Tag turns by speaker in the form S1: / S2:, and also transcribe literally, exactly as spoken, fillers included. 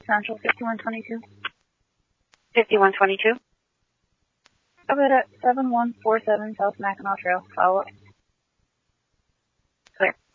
S1: Central, fifty-one twenty-two.
S2: fifty-one twenty-two.
S1: Over at seven one four seven South Mackinac Trail. Follow up.
S2: Clear.